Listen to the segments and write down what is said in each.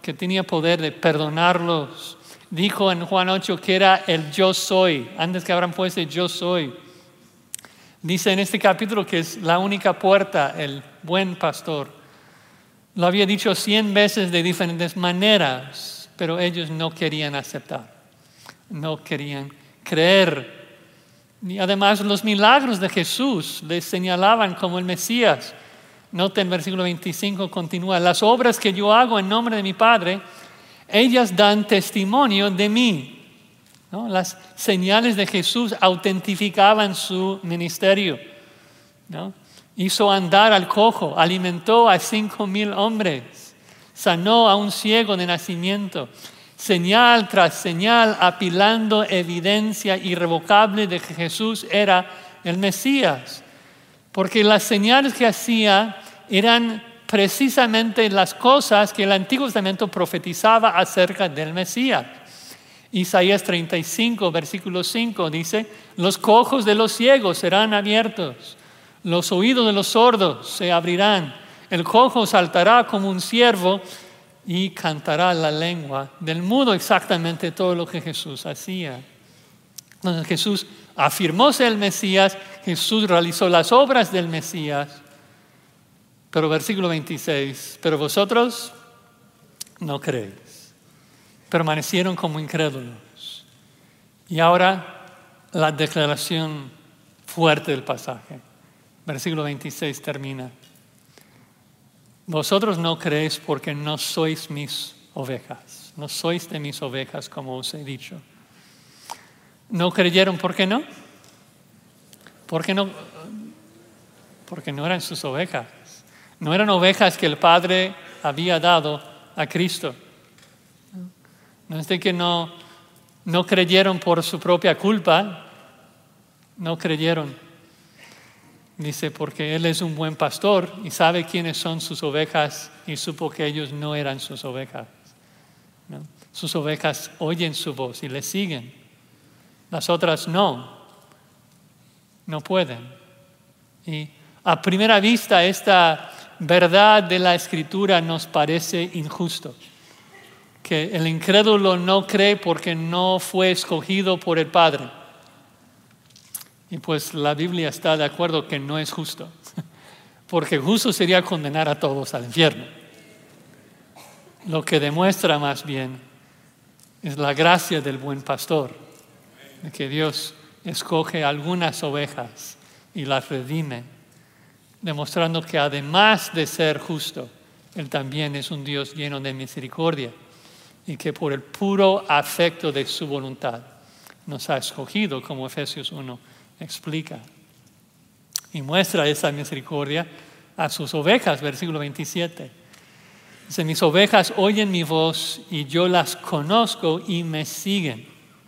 que tenía poder de perdonarlos. Dijo en Juan 8 que era el yo soy, antes que Abraham fuese yo soy. Dice en este capítulo que es la única puerta, el buen pastor. Lo había dicho 100 veces de diferentes maneras, pero ellos no querían aceptar, no querían creer. Y además los milagros de Jesús les señalaban como el Mesías. Noten el versículo 25, continúa: las obras que yo hago en nombre de mi Padre, ellas dan testimonio de mí. ¿No? Las señales de Jesús autentificaban su ministerio, ¿no? Hizo andar al cojo, alimentó a 5,000 hombres, sanó a un ciego de nacimiento, señal tras señal, apilando evidencia irrevocable de que Jesús era el Mesías. Porque las señales que hacía eran precisamente las cosas que el Antiguo Testamento profetizaba acerca del Mesías. Isaías 35, versículo 5 dice: los cojos de los ciegos serán abiertos, los oídos de los sordos se abrirán, el cojo saltará como un ciervo y cantará la lengua del mudo. Exactamente todo lo que Jesús hacía. Entonces Jesús afirmó ser el Mesías, Jesús realizó las obras del Mesías. Pero versículo 26, pero vosotros no creéis. Permanecieron como incrédulos. Y ahora la declaración fuerte del pasaje. Versículo 26 termina: vosotros no creéis porque no sois mis ovejas. No sois de mis ovejas, como os he dicho. ¿No creyeron? ¿Por qué no? Porque no eran sus ovejas. No eran ovejas que el Padre había dado a Cristo. No es de que no creyeron por su propia culpa. No creyeron. Dice, porque Él es un buen pastor y sabe quiénes son sus ovejas, y supo que ellos no eran sus ovejas, ¿no? Sus ovejas oyen su voz y le siguen. Las otras no pueden. Y a primera vista esta verdad de la Escritura nos parece injusto. Que el incrédulo no cree porque no fue escogido por el Padre. Y pues la Biblia está de acuerdo que no es justo. Porque justo sería condenar a todos al infierno. Lo que demuestra más bien es la gracia del buen pastor. De que Dios escoge algunas ovejas y las redime. Demostrando que además de ser justo, Él también es un Dios lleno de misericordia. Y que por el puro afecto de su voluntad nos ha escogido, como Efesios 1 explica. Y muestra esa misericordia a sus ovejas, versículo 27. Dice: mis ovejas oyen mi voz y yo las conozco y me siguen.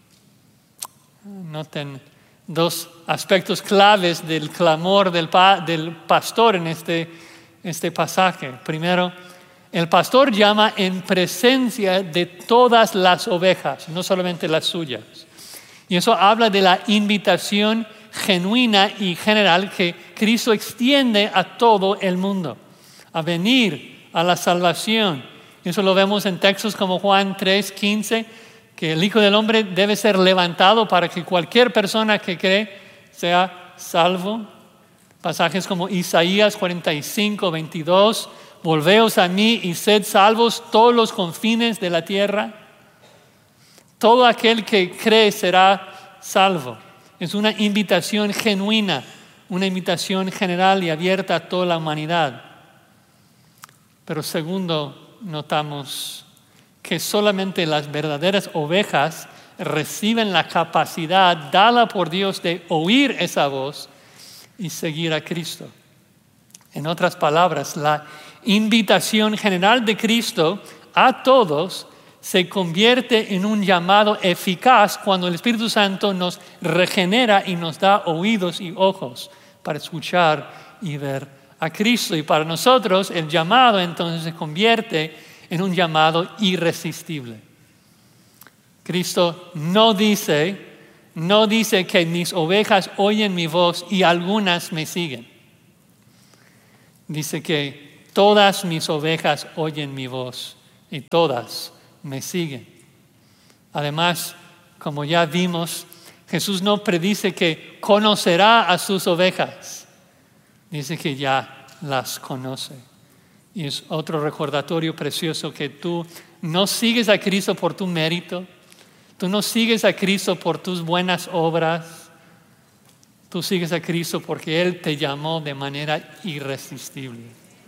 Noten dos aspectos claves del clamor del pastor en este pasaje. Primero, el pastor llama en presencia de todas las ovejas, no solamente las suyas. Y eso habla de la invitación genuina y general que Cristo extiende a todo el mundo, a venir a la salvación. Eso lo vemos en textos como Juan 3:15, que el Hijo del Hombre debe ser levantado para que cualquier persona que cree sea salvo. Pasajes como Isaías 45:22, volveos a mí y sed salvos todos los confines de la tierra. Todo aquel que cree será salvo. Es una invitación genuina, una invitación general y abierta a toda la humanidad. Pero segundo, notamos que solamente las verdaderas ovejas reciben la capacidad dada por Dios de oír esa voz y seguir a Cristo. En otras palabras, la invitación general de Cristo a todos se convierte en un llamado eficaz cuando el Espíritu Santo nos regenera y nos da oídos y ojos para escuchar y ver a Cristo. Y para nosotros el llamado entonces se convierte en un llamado irresistible. Cristo no dice que mis ovejas oyen mi voz y algunas me siguen. Dice que todas mis ovejas oyen mi voz y todas me siguen. Además, como ya vimos, Jesús no predice que conocerá a sus ovejas. Dice que ya las conoce. Y es otro recordatorio precioso que tú no sigues a Cristo por tu mérito. Tú no sigues a Cristo por tus buenas obras. Tú sigues a Cristo porque Él te llamó de manera irresistible.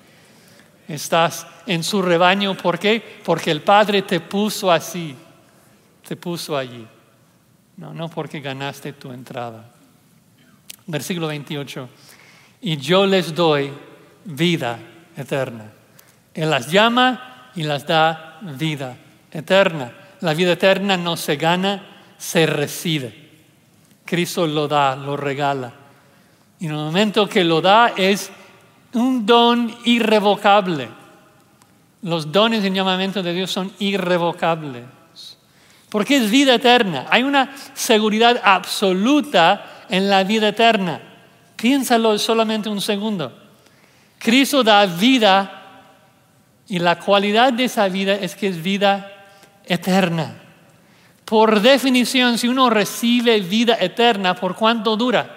Estás en su rebaño. ¿Por qué? Porque el Padre te puso así. Te puso allí. No porque ganaste tu entrada. Versículo 28. Y yo les doy vida eterna. Él las llama y las da vida eterna. La vida eterna no se gana, se recibe. Cristo lo da, lo regala. Y en el momento que lo da es un don irrevocable. Los dones en llamamiento de Dios son irrevocables. Porque es vida eterna. Hay una seguridad absoluta en la vida eterna. Piénsalo solamente un segundo. Cristo da vida y la cualidad de esa vida es que es vida eterna. Por definición, si uno recibe vida eterna, ¿por cuánto dura?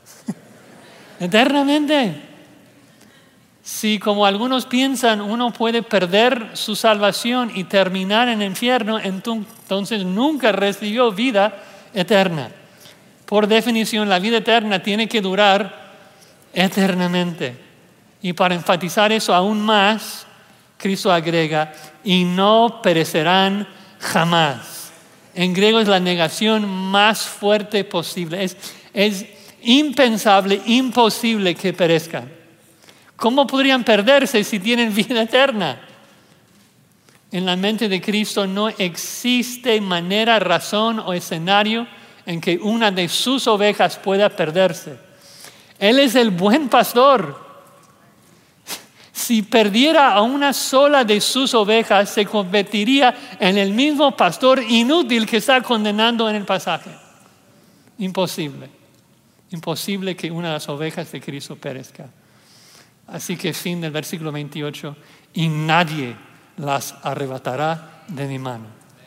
Eternamente. Si, como algunos piensan, uno puede perder su salvación y terminar en el infierno, entonces nunca recibió vida eterna. Por definición, la vida eterna tiene que durar eternamente. Y para enfatizar eso aún más, Cristo agrega, y no perecerán jamás. En griego es la negación más fuerte posible. Es impensable, imposible que perezcan. ¿Cómo podrían perderse si tienen vida eterna? En la mente de Cristo no existe manera, razón o escenario en que una de sus ovejas pueda perderse. Él es el buen pastor. Si perdiera a una sola de sus ovejas, se convertiría en el mismo pastor inútil que está condenando en el pasaje. Imposible. Imposible que una de las ovejas de Cristo perezca. Así que fin del versículo 28, y nadie las arrebatará de mi mano.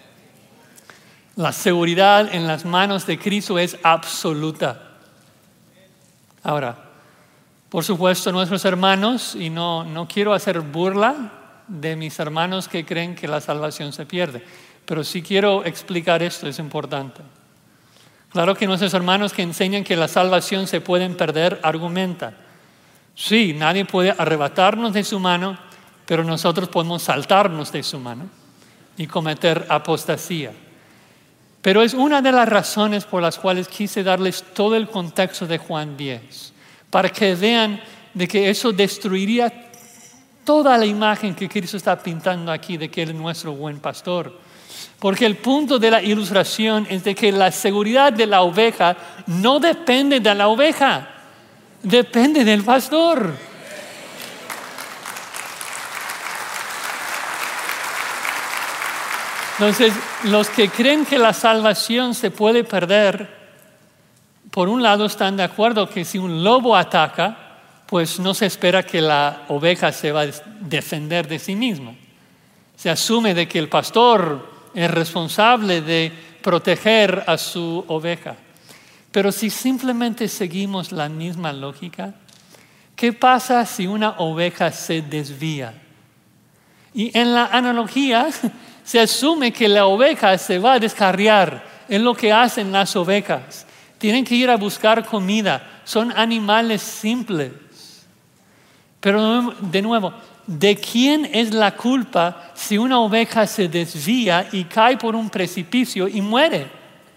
La seguridad en las manos de Cristo es absoluta. Ahora, por supuesto, nuestros hermanos, y no quiero hacer burla de mis hermanos que creen que la salvación se pierde, pero sí quiero explicar esto, es importante. Claro que nuestros hermanos que enseñan que la salvación se puede perder argumentan. Sí, nadie puede arrebatarnos de su mano, pero nosotros podemos saltarnos de su mano y cometer apostasía. Pero es una de las razones por las cuales quise darles todo el contexto de Juan 10, para que vean de que eso destruiría toda la imagen que Cristo está pintando aquí de que Él es nuestro buen pastor. Porque el punto de la ilustración es de que la seguridad de la oveja no depende de la oveja. Depende del pastor. Entonces, los que creen que la salvación se puede perder, por un lado están de acuerdo que si un lobo ataca, pues no se espera que la oveja se va a defender de sí misma. Se asume de que el pastor es responsable de proteger a su oveja. Pero si simplemente seguimos la misma lógica, ¿qué pasa si una oveja se desvía? Y en la analogía se asume que la oveja se va a descarriar. Es lo que hacen las ovejas. Tienen que ir a buscar comida. Son animales simples. Pero de nuevo, ¿de quién es la culpa si una oveja se desvía y cae por un precipicio y muere?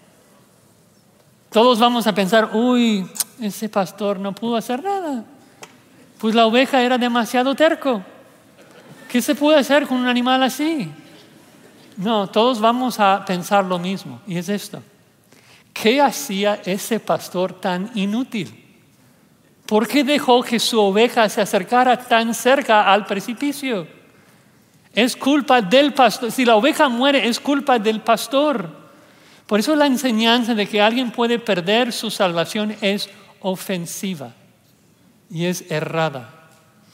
Todos vamos a pensar, uy, ese pastor no pudo hacer nada. Pues la oveja era demasiado terco. ¿Qué se puede hacer con un animal así? No, todos vamos a pensar lo mismo. Y es esto. ¿Qué hacía ese pastor tan inútil? ¿Por qué dejó que su oveja se acercara tan cerca al precipicio? Es culpa del pastor. Si la oveja muere, es culpa del pastor. Por eso la enseñanza de que alguien puede perder su salvación es ofensiva y es errada.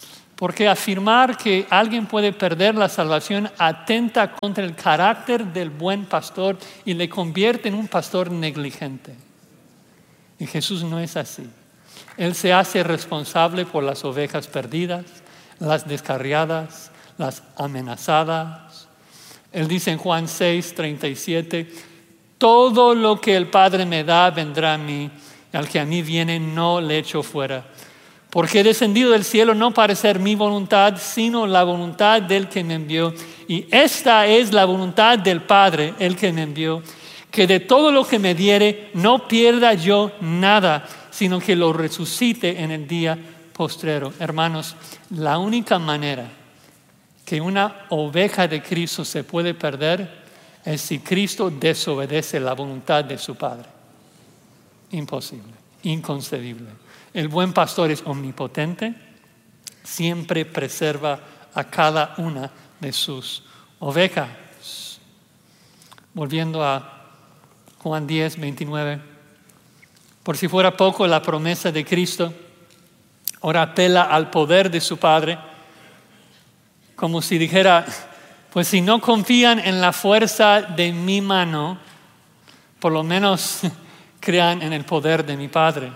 Porque afirmar que alguien puede perder la salvación atenta contra el carácter del buen pastor y le convierte en un pastor negligente. Y Jesús no es así. Él se hace responsable por las ovejas perdidas, las descarriadas, las amenazadas. Él dice en Juan 6:37, todo lo que el Padre me da vendrá a mí, y al que a mí viene no le echo fuera. Porque he descendido del cielo no para hacer mi voluntad, sino la voluntad del que me envió. Y esta es la voluntad del Padre, el que me envió, que de todo lo que me diere no pierda yo nada, sino que lo resucite en el día postrero. Hermanos, la única manera que una oveja de Cristo se puede perder es si Cristo desobedece la voluntad de su Padre. Imposible, inconcebible. El buen pastor es omnipotente, siempre preserva a cada una de sus ovejas. Volviendo a Juan 10:29. Por si fuera poco, la promesa de Cristo ahora apela al poder de su Padre, como si dijera, pues si no confían en la fuerza de mi mano, por lo menos crean en el poder de mi Padre.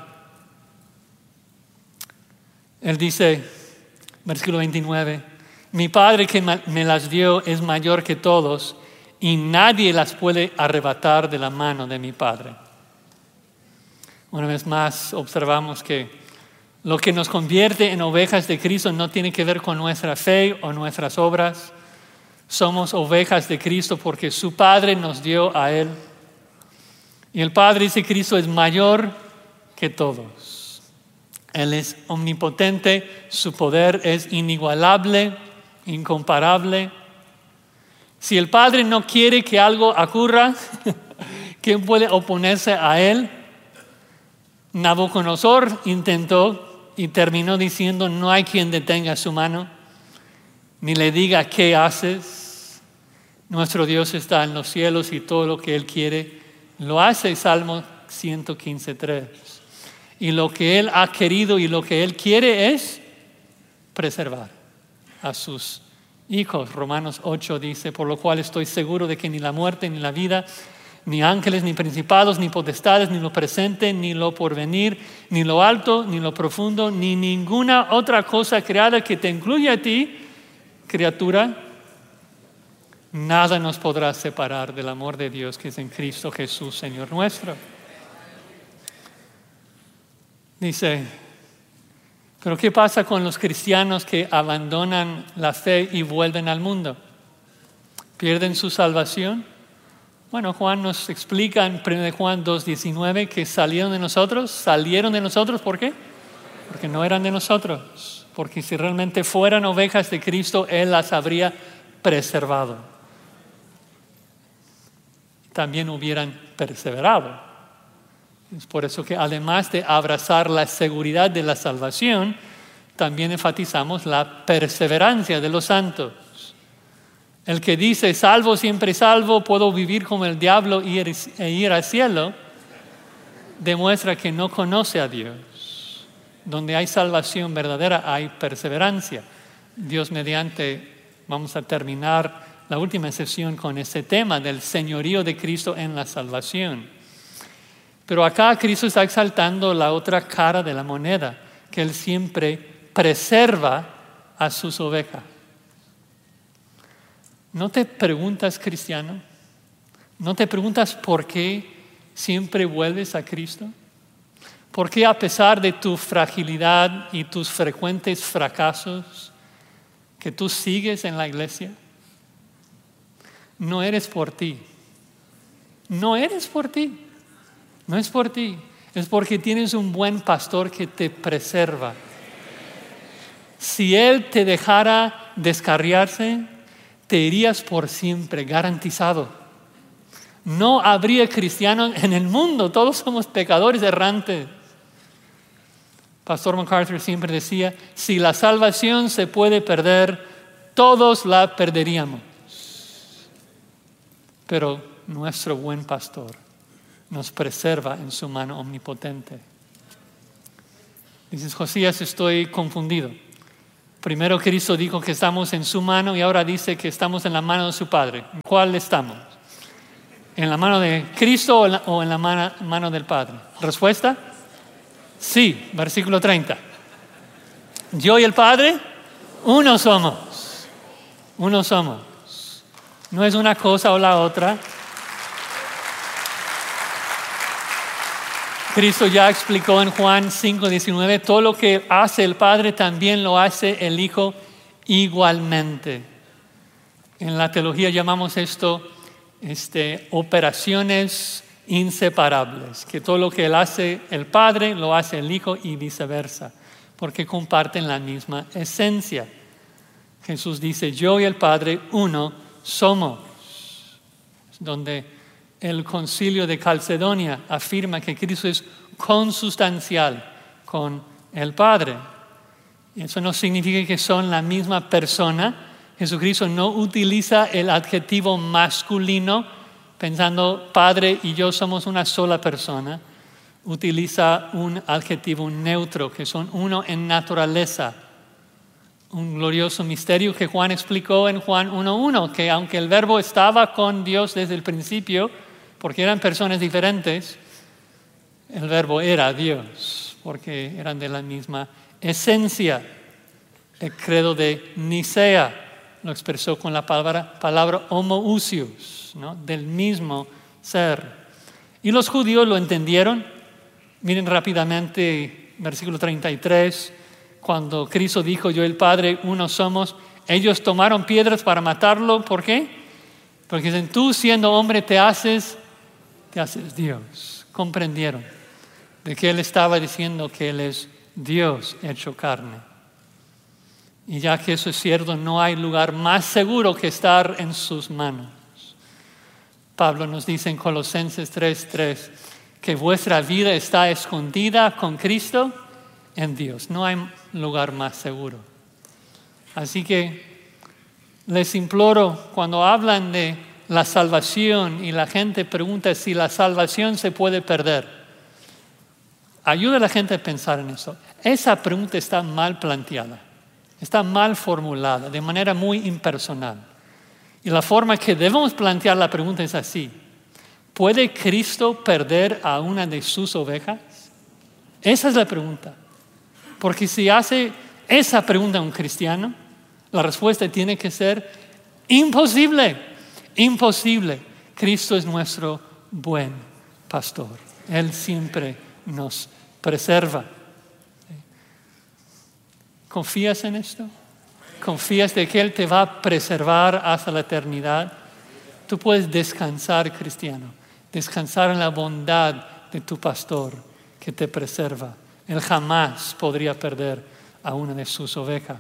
Él dice, versículo 29, mi Padre que me las dio es mayor que todos y nadie las puede arrebatar de la mano de mi Padre. Una vez más observamos que lo que nos convierte en ovejas de Cristo no tiene que ver con nuestra fe o nuestras obras. Somos ovejas de Cristo porque su Padre nos dio a Él. Y el Padre dice que Cristo es mayor que todos. Él es omnipotente, su poder es inigualable, incomparable. Si el Padre no quiere que algo ocurra, ¿quién puede oponerse a Él? Nabucodonosor intentó y terminó diciendo, no hay quien detenga su mano, ni le diga qué haces. Nuestro Dios está en los cielos y todo lo que Él quiere lo hace. Salmo 115:3. Y lo que Él ha querido y lo que Él quiere es preservar a sus hijos. Romanos 8 dice, por lo cual estoy seguro de que ni la muerte ni la vida, ni ángeles, ni principados, ni potestades, ni lo presente, ni lo porvenir, ni lo alto, ni lo profundo, ni ninguna otra cosa creada que te incluya a ti, criatura, nada nos podrá separar del amor de Dios que es en Cristo Jesús, Señor nuestro. Dice, pero ¿qué pasa con los cristianos que abandonan la fe y vuelven al mundo? ¿Pierden su salvación? Bueno, Juan nos explica en 1 Juan 2:19 que salieron de nosotros, ¿por qué? Porque no eran de nosotros, porque si realmente fueran ovejas de Cristo, Él las habría preservado. También hubieran perseverado. Es por eso que además de abrazar la seguridad de la salvación, también enfatizamos la perseverancia de los santos. El que dice, salvo, siempre salvo, puedo vivir como el diablo e ir al cielo, demuestra que no conoce a Dios. Donde hay salvación verdadera, hay perseverancia. Dios mediante, vamos a terminar la última sesión con ese tema del señorío de Cristo en la salvación. Pero acá Cristo está exaltando la otra cara de la moneda, que Él siempre preserva a sus ovejas. ¿No te preguntas, cristiano? ¿No te preguntas por qué siempre vuelves a Cristo? ¿Por qué a pesar de tu fragilidad y tus frecuentes fracasos, que tú sigues en la iglesia? No eres por ti. No eres por ti. No es por ti, es porque tienes un buen pastor que te preserva. Si Él te dejara descarriarse, te irías por siempre, garantizado. No habría cristianos en el mundo, todos somos pecadores errantes. Pastor MacArthur siempre decía, si la salvación se puede perder, todos la perderíamos. Pero nuestro buen pastor nos preserva en su mano omnipotente. Dices, Josías, estoy confundido. Primero Cristo dijo que estamos en su mano y ahora dice que estamos en la mano de su Padre. ¿En cuál estamos? ¿En la mano de Cristo o en la mano del Padre? ¿Respuesta? Sí, versículo 30. Yo y el Padre, uno somos. Uno somos. No es una cosa o la otra. Cristo ya explicó en Juan 5:19, todo lo que hace el Padre también lo hace el Hijo igualmente. En la teología llamamos esto operaciones inseparables, que todo lo que él hace el Padre lo hace el Hijo y viceversa, porque comparten la misma esencia. Jesús dice, yo y el Padre uno somos, donde el concilio de Calcedonia afirma que Cristo es consustancial con el Padre. Y eso no significa que son la misma persona. Jesucristo no utiliza el adjetivo masculino pensando Padre y yo somos una sola persona. Utiliza un adjetivo neutro, que son uno en naturaleza. Un glorioso misterio que Juan explicó en Juan 1:1, que aunque el Verbo estaba con Dios desde el principio, porque eran personas diferentes, el Verbo era Dios, porque eran de la misma esencia. El credo de Nicea lo expresó con la palabra homoousios, ¿no? Del mismo ser. Y los judíos lo entendieron. Miren rápidamente versículo 33, cuando Cristo dijo, yo y el Padre uno somos, ellos tomaron piedras para matarlo. ¿Por qué? Porque dicen, tú siendo hombre te haces Dios. Comprendieron de que Él estaba diciendo que Él es Dios hecho carne. Y ya que eso es cierto, no hay lugar más seguro que estar en sus manos. Pablo nos dice en Colosenses 3:3 que vuestra vida está escondida con Cristo en Dios. No hay lugar más seguro. Así que les imploro, cuando hablan de la salvación y la gente pregunta si la salvación se puede perder, ayuda a la gente a pensar en eso. Esa pregunta está mal planteada, está mal formulada, de manera muy impersonal. Y la forma que debemos plantear la pregunta es así: ¿puede Cristo perder a una de sus ovejas? Esa es la pregunta. Porque si hace esa pregunta a un cristiano, la respuesta tiene que ser imposible. Imposible. Cristo es nuestro buen pastor. Él siempre nos preserva. ¿Confías en esto? ¿Confías de que Él te va a preservar hasta la eternidad? Tú puedes descansar, cristiano. Descansar en la bondad de tu pastor que te preserva. Él jamás podría perder a una de sus ovejas.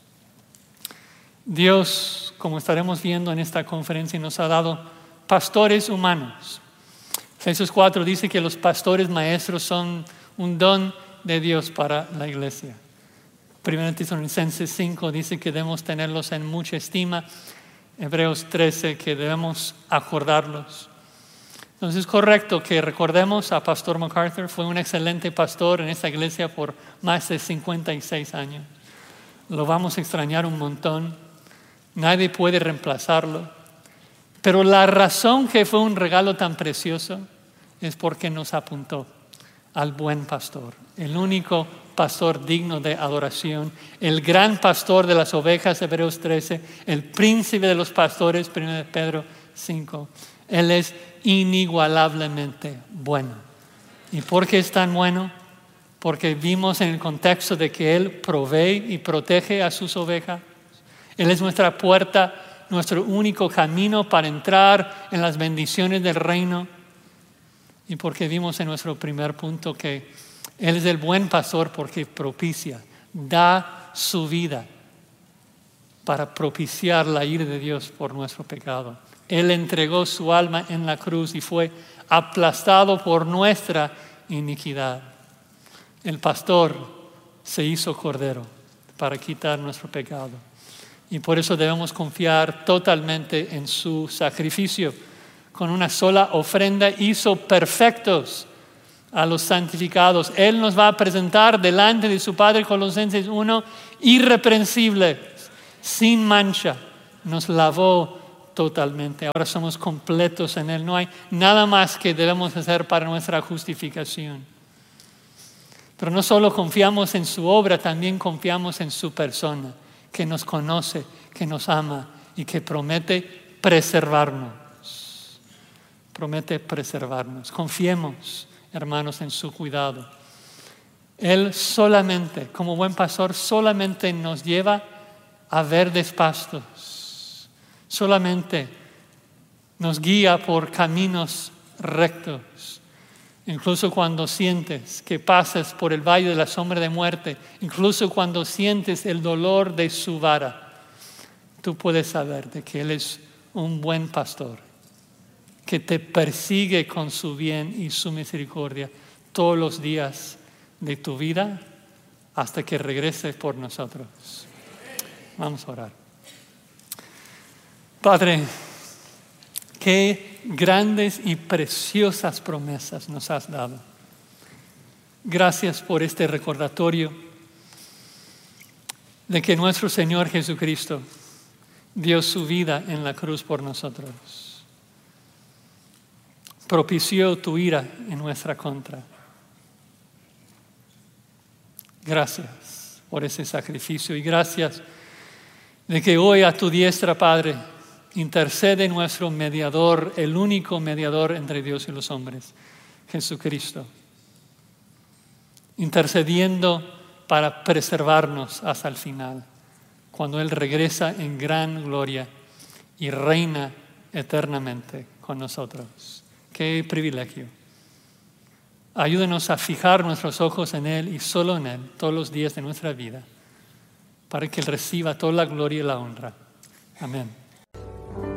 Dios, como estaremos viendo en esta conferencia, nos ha dado pastores humanos. Efesios 4 dice que los pastores maestros son un don de Dios para la iglesia. 1 Tesalonicenses 5 dice que debemos tenerlos en mucha estima. Hebreos 13 que debemos acordarlos. Entonces es correcto que recordemos a Pastor MacArthur. Fue un excelente pastor en esta iglesia por más de 56 años. Lo vamos a extrañar un montón. Nadie puede reemplazarlo. Pero la razón que fue un regalo tan precioso es porque nos apuntó al buen pastor, el único pastor digno de adoración, el gran pastor de las ovejas, Hebreos 13, el príncipe de los pastores, 1 Pedro 5. Él es inigualablemente bueno. ¿Y por qué es tan bueno? Porque vimos en el contexto de que Él provee y protege a sus ovejas. Él es nuestra puerta, nuestro único camino para entrar en las bendiciones del reino. Y porque vimos en nuestro primer punto que Él es el buen pastor porque propicia, da su vida para propiciar la ira de Dios por nuestro pecado. Él entregó su alma en la cruz y fue aplastado por nuestra iniquidad. El pastor se hizo cordero para quitar nuestro pecado. Y por eso debemos confiar totalmente en su sacrificio. Con una sola ofrenda hizo perfectos a los santificados. Él nos va a presentar delante de su Padre, Colosenses 1, irreprensibles, sin mancha. Nos lavó totalmente. Ahora somos completos en Él. No hay nada más que debemos hacer para nuestra justificación. Pero no solo confiamos en su obra, también confiamos en su persona, que nos conoce, que nos ama y que promete preservarnos. Promete preservarnos. Confiemos, hermanos, en su cuidado. Él solamente, como buen pastor, solamente nos lleva a verdes pastos. Solamente nos guía por caminos rectos. Incluso cuando sientes que pasas por el valle de la sombra de muerte, incluso cuando sientes el dolor de su vara, tú puedes saber de que Él es un buen pastor, que te persigue con su bien y su misericordia todos los días de tu vida hasta que regrese por nosotros. Vamos a orar. Padre, qué grandes y preciosas promesas nos has dado. Gracias por este recordatorio de que nuestro Señor Jesucristo dio su vida en la cruz por nosotros. Propició tu ira en nuestra contra. Gracias por ese sacrificio y gracias de que hoy a tu diestra, Padre, intercede nuestro mediador, el único mediador entre Dios y los hombres, Jesucristo, intercediendo para preservarnos hasta el final, cuando Él regresa en gran gloria y reina eternamente con nosotros. Qué privilegio. Ayúdenos a fijar nuestros ojos en Él y solo en Él todos los días de nuestra vida, para que Él reciba toda la gloria y la honra. Amén.